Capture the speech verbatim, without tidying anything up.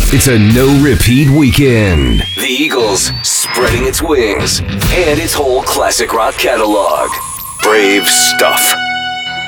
It's a no-repeat weekend. The Eagles spreading its wings and its whole classic rock catalog. Brave stuff.